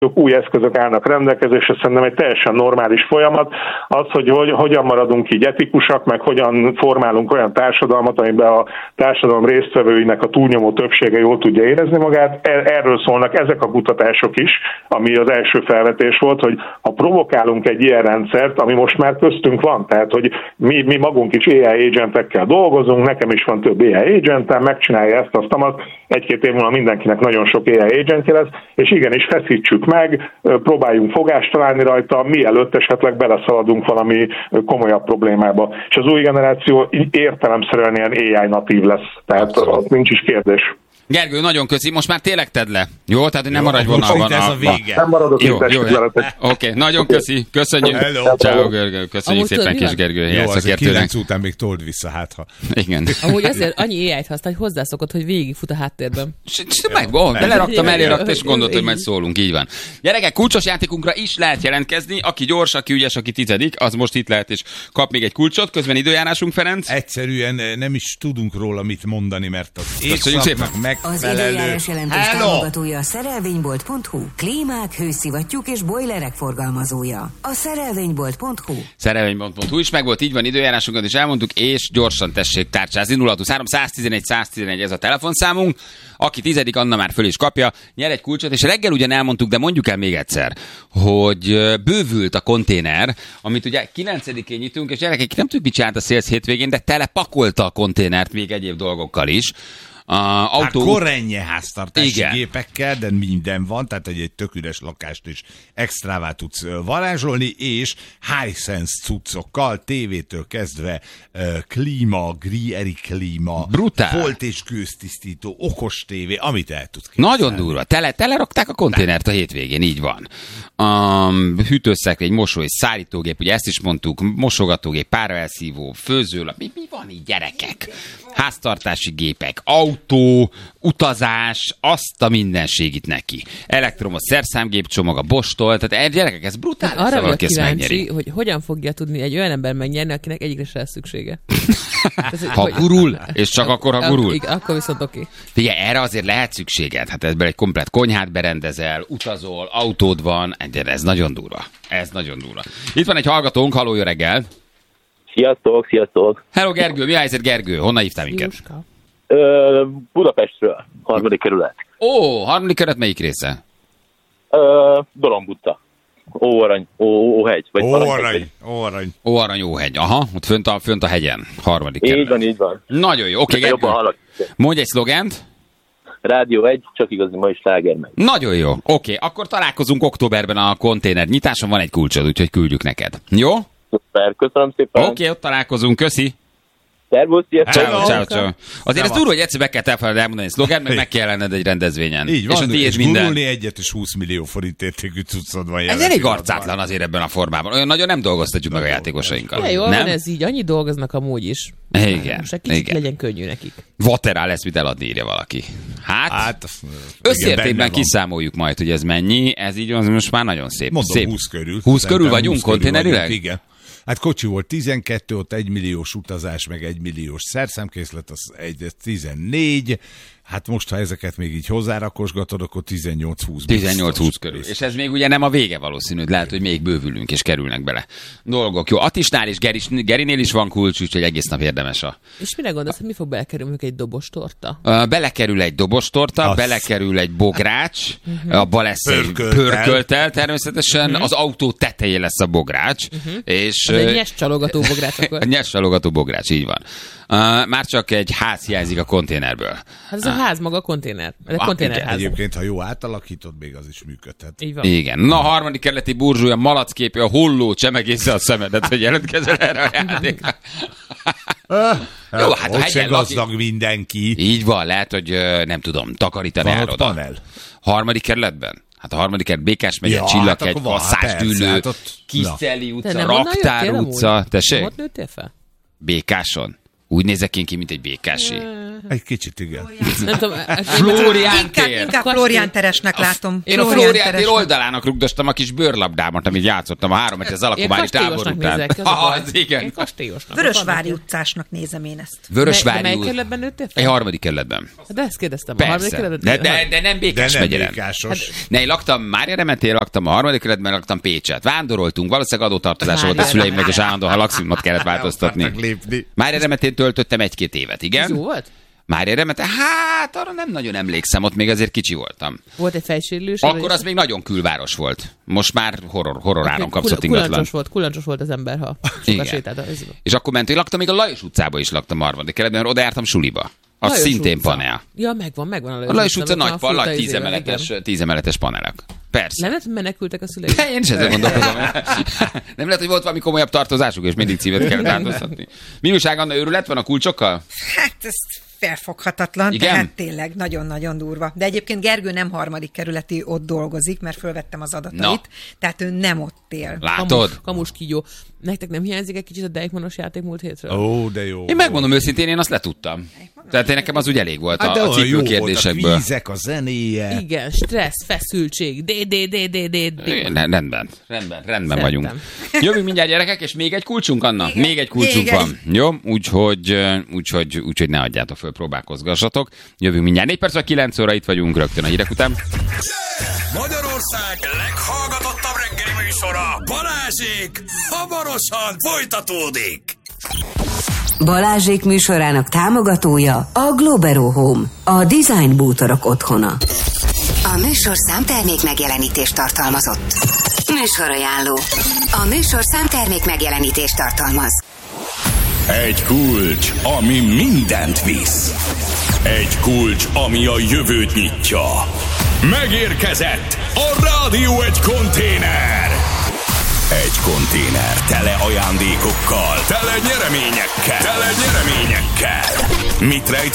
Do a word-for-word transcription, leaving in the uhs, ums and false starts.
új eszközök állnak rendelkezésre, szerintem egy teljesen normális folyamat. Az, hogy, hogy hogyan maradunk így etikusak, meg hogyan formálunk olyan társadalmat, amiben a társadalom résztvevőinek a túlnyomó többsége jól tudja érezni magát, erről szólnak ezek a kutatások is, ami az első felvetés volt, hogy ha provokálunk egy ilyen rendszert, ami most már köztünk van, tehát hogy mi, mi magunk is á i agentekkel dolgozunk, nekem is van több á i agentem, megcsinálja ezt, azt, amat, egy-két év múlva mindenkinek nagyon sok á i agentje lesz, és igenis feszítsük meg, próbáljunk fogást találni rajta, mielőtt esetleg beleszaladunk valami komolyabb problémába. És az új generáció értelemszerűen ilyen á i natív lesz, tehát az nincs is kérdés. Gergő, nagyon köszi, most már tényleg tedd le. Jó, tehát nem maradj vonalban. Ez a vége. Nem maradok jó, itt. Jó, jó. Oké, okay, nagyon köszi, köszönjük. Ciao, Gergő, köszönjük Amúgy szépen kis Gergő. Jó, azért kilenc után még told vissza, hát ha. Igen. Amúgy azért annyi á i-t használ, hogy hozzászokott, hogy végigfut a háttérben. Meg, oh, belerakta, mellé rakta, és gondolt, hogy majd szólunk, így van. Gyerekek, kulcsos játékunkra is lehet jelentkezni, aki gyors, aki ügyes, aki tizedik, az most itt lehet, és kap még egy kulcsot. Közben időjárásunk, Ferenc. Egyszerűen nem is tudunk róla mit mondani, mert az évszaknak megfelelő. Jelentés támogatója a szerelvénybolt pont hu. Klímák, hőszivattyúk és bojlerek forgalmazója. A szerelvénybolt pont hu. szerelvénybolt pont hu is meg volt, így van, időjárásunkat is elmondtuk, és gyorsan tessék tárcsázni. nulla hatvanhárom száztizenegy száztizenegy ez a telefonszámunk. Aki tizedik, Anna már föl is kapja, nyer egy kulcsot, és reggel ugyan elmondtuk, de mondjuk el még egyszer, hogy bővült a konténer, amit ugye kilencedikén nyitunk, és gyerekek, nem tudjuk, mit csinált a Sales hétvégén, de telepakolta a konténert még egyéb dolgokkal is. Uh, autó... Hát korrennye háztartási igen. gépekkel, de minden van, tehát egy, egy tök üres lakást is extrává tudsz varázsolni, és Hisense cuccokkal, tévétől kezdve uh, klíma, Grieri klíma, brutál. Volt és gőztisztító, okos tévé, amit el tudsz képzelni. Nagyon durva. Tele, telerakták a konténert a hétvégén, így van. Um, hűtőszekrény, mosó és szárítógép, ugye ezt is mondtuk, mosogatógép, páraelszívó, főzőlap, mi, mi van így, gyerekek? Háztartási gépek, autó, utazás, azt a mindenségit neki. Elektromos szerszámgépcsomag, a Bosch-tól, tehát gyerekek, ez brutális. Arra vagyok kíváncsi, hogy hogyan fogja tudni egy olyan ember megnyerni, akinek egyikre se lesz szüksége. Ez, ha hogy... gurul, és csak akkor, ha gurul. Igen, akkor viszont oké. Figyelj, erre azért lehet szükséged. Hát ebben egy komplett konyhát berendezel, utazol, autód van, ez nagyon durva. Ez nagyon durva. Itt van egy hallgatónk, halló, jó reggel. Sziasztok, sziasztok. Hello, Gergő, mi a helyzet, Gergő? Honnan hívtál minket? Ö, Budapestről, harmadik kerület. Ó, harmadik kerület melyik része? Ö, Dorombuta. Óarany, Óhegy. Óarany, Óarany. Óarany, Óhegy, aha, ott fönt a, fönt a hegyen, harmadik kerület. Így van, így van. Nagyon jó, oké, Gergő. Mondj egy szlogent. Rádió egy, csak igazi ma is sláger meg. Nagyon jó, oké, akkor találkozunk októberben a konténer nyitáson, van egy kulcsod, úgyhogy küldjük neked. Jó? Szuper, köszönöm szépen. Oké, ott találkozunk, köszi. Szervusz, sziasztok. Ciao, ciao, ciao. Azért ez durva, hogy egyszer meg kell elfelelni elmondani egy szlogán, meg meg kell lenned egy rendezvényen. Így van, és, és minden. gurulni egyet és húsz millió forint értékű cuccod van. Ez elég arcátlan azért ebben a formában. Olyan nagyon nem dolgoztatjuk meg a játékosainkat. Ja, jó, nem? Van ez így, annyi dolgoznak amúgy is. Igen. Most egy kicsit igen. legyen könnyű nekik. Vaterál lesz, mit eladni, írja valaki. Hát, hát összértékben kiszámoljuk majd, hogy ez mennyi. Ez így van, most már nagyon szép. Mondom, szép. húsz körül. húsz körül vagyunk konténerileg? Igen. Hát kocsi volt tizenkettő, ott egy milliós utazás, meg egy milliós szerszámkészlet, az egy tizennégy. Hát most, ha ezeket még így hozzárakosgatod, akkor tizennyolc-húsz. tizennyolc-húsz körül. És ez még ugye nem a vége valószínű, lehet, hogy még bővülünk és kerülnek bele dolgok. Jó, Attisnál és Geris, Gerinél is van kulcs, úgyhogy egész nap érdemes a... És mire gondolsz, hogy mi fog belekerülni, egy dobostorta? Uh, belekerül egy dobostorta, az... belekerül egy bogrács, uh-huh. abba lesz egy pörköltel természetesen, uh-huh. az autó tetején lesz a bogrács. Uh-huh. És, az egy nyers csalogató bogrács akkor. Nyers csalogató bogrács, így van. Uh, már csak egy ház hiányzik a konténerből. Hát ez a ház maga a konténer. Ez a konténerház. Egyébként, ha jó átalakítod, még az is működhet. Így van. Igen. Na, a harmadik kerületi burzsúly, a malacképi, a holló csemegésze a szemedet, hogy jelentkezel erre a játékra. Jó, hát hogy se gazdag laki... mindenki. Így van, lehet, hogy nem tudom, takarítani van áll oda. Panel. Harmadik kerületben? Hát a harmadik kerület, Békás megye, ja, Csillaghegy, hát Kasszásdűlő, hát ott... Kiszteli utca, Raktár utca. Tessék? Ott nőttél fel? Békáson. Úgy nézek én ki, mint egy békási. Egy kicsit, igen. Nem tudom, Flórián Inkább, tér. inkább Flórián Teresnek látom. Én a Flórián tér oldalának rugdostam a kis bőrlabdámat, amit játszottam a három meccses alakomális tábor után. Nézek, az Ha, a az igen. Én kastélyosnak. Vörösvári utcásnak nézem én ezt. Vörösvári Mely út. kerületben nőttél fel? Egy harmadik kerületben. De ezt kérdeztem. A harmadik Persze. kerületben? De, de, de nem Békás De nem megyeren. békásos. Ne, én laktam Mária Remetén, laktam a harmadik kerületben, laktam Pécset. Vándoroltunk, valószínűleg adótartozása volt a Mária szüleimnek, és állandóan a lakszínmot kellett változtatni. lépni. Mária Remetén töltöttem egy-két évet, igen. Jó volt? Mária Remetén, hát arra nem nagyon emlékszem, ott még azért kicsi voltam. Volt egy fejsérülés? Akkor az még nagyon külváros volt. Most már horror, horroráron kapszott ingatlan. Kulancsos volt, kulancsos volt az ember, ha sokat sétált. Ez- És akkor mentünk, laktam, még a Lajos utcában is laktam a harmadik kerületben, mert oda jártam suliba. Az Lajos szintén utca. panel. Ja, megvan, megvan a Lajos, A Lajos utca ott van nagy, a pan, nagy furta tízemeletes, izével, tízemeletes panelek. Persze. Nem lehet, menekültek a szüleik? De én is ezzel gondolkozom. Nem lehet, hogy volt valami komolyabb tartozásuk, és mindig címet kellett változtatni. Mi újság, Anna, őrület van a kulcsokkal? Hát ez felfoghatatlan, Igen? tehát tényleg nagyon-nagyon durva. De egyébként Gergő nem harmadik kerületi, ott dolgozik, mert fölvettem az adatait, Na. tehát ő nem ott él. Látod? Kamus, kamus kígyó. Nektek nem hiányzik egy kicsit a Deichmannos játék múlt hétről? Ó, de jó. Én megmondom őszintén, én azt letudtam. Tehát én nekem az úgy elég volt Hát de a, a olyan jó cipő volt, a kérdésekből. vízek, a zenéje. Igen, stressz, feszültség, d d d d d d Igen, Rendben, rendben, rendben Szerettem. vagyunk. Jövünk mindjárt, gyerekek, és még egy kulcsunk, Anna? Igen, Még egy kulcsunk még egy. van. Jó? Úgyhogy, úgyhogy, úgyhogy ne adjátok föl, próbálkozgassatok. Jövünk mindjárt. négy perc, vagy kilenc óra itt vagyunk rögtön a hírek után. Magyarország leghallgatottabb reggeli műsora, Balázsék, hamarosan folytatódik. Balázsék műsorának támogatója a Globero Home, a design bútorok otthona. A műsorszám termék megjelenítést tartalmazott. Műsorajánló. A műsorszám termék megjelenítést tartalmaz. Egy kulcs, ami mindent visz. Egy kulcs, ami a jövőt nyitja. Megérkezett a Rádió egy konténer. Egy konténer tele ajándékokkal, tele nyereményekkel, tele nyereményekkel. Mit rejt